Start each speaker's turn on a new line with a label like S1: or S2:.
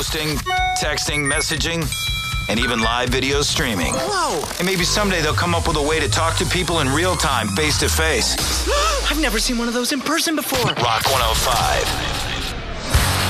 S1: posting, texting, messaging, and even live video streaming.
S2: Whoa!
S1: And maybe someday they'll come up with a way to talk to people in real time, face to face.
S2: I've never seen one of those in person before.
S1: Rock 105.